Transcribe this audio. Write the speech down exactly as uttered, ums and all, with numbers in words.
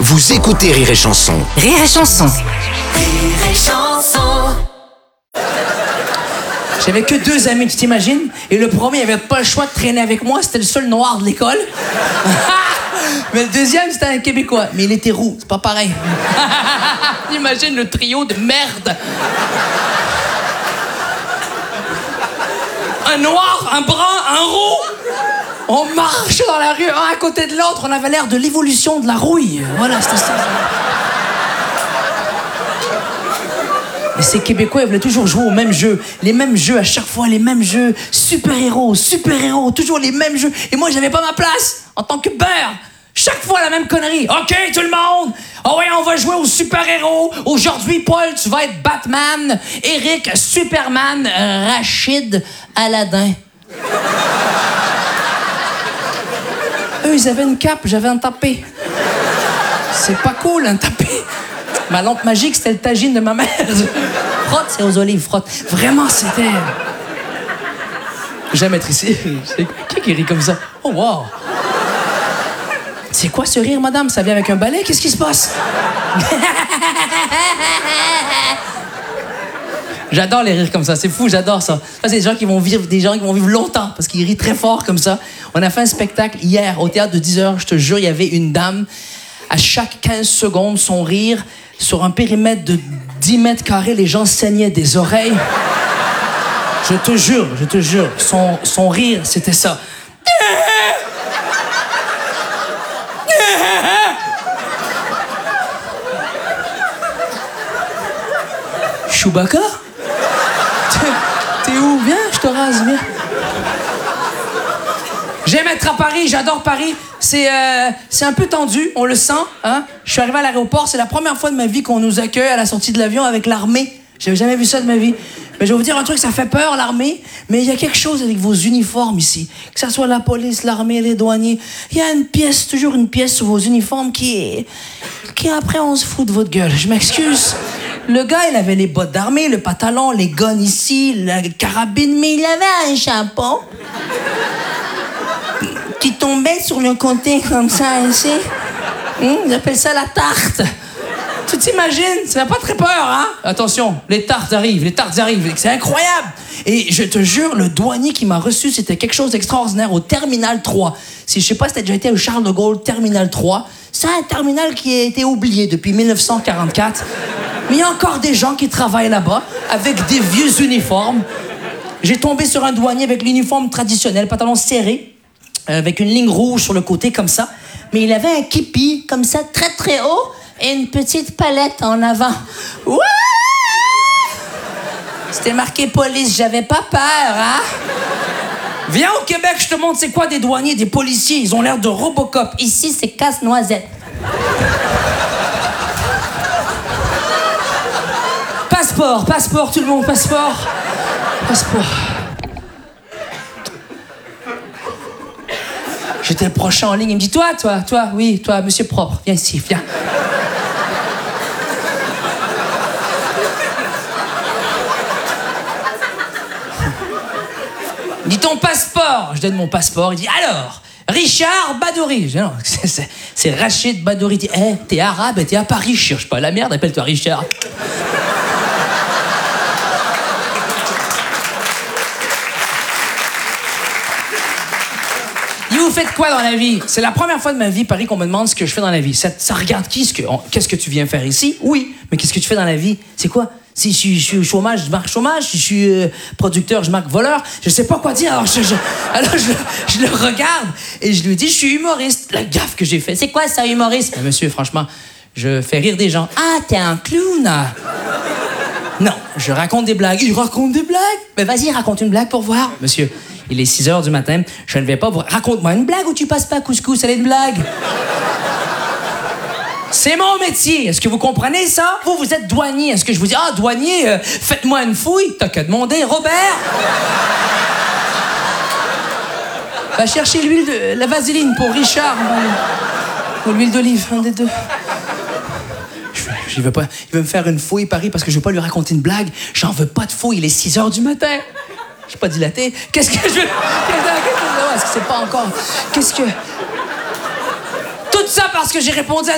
Vous écoutez Rire et Chanson. Rire et Chanson. Rire et Chanson. J'avais que deux amis, tu t'imagines? Et le premier, il avait pas le choix de traîner avec moi, c'était le seul noir de l'école. Mais le deuxième, c'était un Québécois. Mais il était roux, c'est pas pareil. Imagine le trio de merde. Un noir, un brun, un roux. On marchait dans la rue, un à côté de l'autre. On avait l'air de l'évolution de la rouille. Voilà, c'était ça. Et ces Québécois, ils voulaient toujours jouer au même jeu. Les mêmes jeux à chaque fois, les mêmes jeux. Super-héros, super-héros, toujours les mêmes jeux. Et moi, j'avais pas ma place en tant que beurre. Chaque fois, la même connerie. OK, tout le monde. Oh ouais, on va jouer aux super-héros. Aujourd'hui, Paul, tu vas être Batman. Eric, Superman. Euh, Rachid, Aladdin. Eux, ils avaient une cape, j'avais un tapé. C'est pas cool, un tapé. Ma lampe magique, c'était le tagine de ma mère. Frotte, c'est aux olives, frotte. Vraiment, c'était... J'aime être ici. Qui qui rit comme ça? Oh, wow! C'est quoi ce rire, madame? Ça vient avec un balai? Qu'est-ce qui se passe? J'adore les rires comme ça, c'est fou, j'adore ça. Ça, c'est des gens qui vont vivre, des gens qui vont vivre longtemps parce qu'ils rient très fort comme ça. On a fait un spectacle hier au théâtre de dix heures, je te jure, il y avait une dame, à chaque quinze secondes, son rire, sur un périmètre de dix mètres carrés, les gens saignaient des oreilles. Je te jure, je te jure, son, son rire, c'était ça. Chewbacca? T'es où? Viens, je te rase, viens. J'aime être à Paris, j'adore Paris. C'est euh, c'est un peu tendu, on le sent. Hein? Je suis arrivé à l'aéroport, c'est la première fois de ma vie qu'on nous accueille à la sortie de l'avion avec l'armée. J'avais jamais vu ça de ma vie. Mais je vais vous dire un truc, ça fait peur, l'armée, mais il y a quelque chose avec vos uniformes ici. Que ça soit la police, l'armée, les douaniers. Il y a une pièce, toujours une pièce sur vos uniformes qui est... qui après, on se fout de votre gueule. Je m'excuse. Le gars, il avait les bottes d'armée, le pantalon, les guns ici, la carabine, mais il avait un chapeau qui tombait sur le côté comme ça, ici. Hum, ils appellent ça la tarte. Tu t'imagines? Ça n'a pas très peur, hein? Attention, les tartes arrivent, les tartes arrivent. C'est incroyable! Et je te jure, le douanier qui m'a reçu, c'était quelque chose d'extraordinaire au Terminal trois. Si je sais pas si t'as déjà été au Charles de Gaulle, Terminal trois, c'est un terminal qui a été oublié depuis mille neuf cent quarante-quatre. Mais il y a encore des gens qui travaillent là-bas avec des vieux uniformes. J'ai tombé sur un douanier avec l'uniforme traditionnel, pantalon serré, avec une ligne rouge sur le côté comme ça. Mais il avait un képi comme ça, très très haut, et une petite palette en avant. Ouais! C'était marqué police, j'avais pas peur, hein? Viens au Québec, je te montre c'est quoi des douaniers, des policiers, ils ont l'air de Robocop. Ici, c'est casse-noisette. Passeport, passeport, tout le monde, passeport. Passeport. J'étais le prochain en ligne, il me dit, toi, toi, toi, oui, toi, monsieur propre, viens ici, viens. Il dit, ton passeport. Je donne mon passeport, il dit, alors, Richard Badouri. Je dis, non, c'est, c'est, c'est Rachid Badouri. Il dit, hé, hey, t'es arabe et t'es à Paris, je cherche pas la merde, appelle-toi Richard. Vous faites quoi dans la vie? C'est la première fois de ma vie, Paris, qu'on me demande ce que je fais dans la vie. Ça, ça regarde qui? Ce que, on, qu'est-ce que tu viens faire ici? Oui, mais qu'est-ce que tu fais dans la vie? C'est quoi? Si je suis, je suis au chômage, je marque chômage. Si je suis euh, producteur, je marque voleur. Je sais pas quoi dire. Alors, je, je, alors je, je le regarde et je lui dis, je suis humoriste. La gaffe que j'ai fait. C'est quoi ça, humoriste? Mais monsieur, franchement, je fais rire des gens. Ah, t'es un clown? Non, je raconte des blagues. Il raconte des blagues? Mais vas-y, raconte une blague pour voir. Monsieur, il est six heures du matin, je ne vais pas vous... Raconte-moi une blague ou tu passes pas couscous, elle est une blague. C'est mon métier, est-ce que vous comprenez ça? Vous, vous êtes douanier, est-ce que je vous dis, ah, douanier, euh, faites-moi une fouille? T'as qu'à demander, Robert? Va chercher l'huile de... la vaseline pour Richard. Ou l'huile d'olive, un des deux. Je, veux pas... Il veut me faire une fouille, Paris, parce que je veux pas lui raconter une blague. J'en veux pas de fouille, il est six heures du matin. Je suis pas dilaté. Qu'est-ce que je... Est-ce que c'est pas encore... Qu'est-ce que... Tout ça parce que j'ai répondu à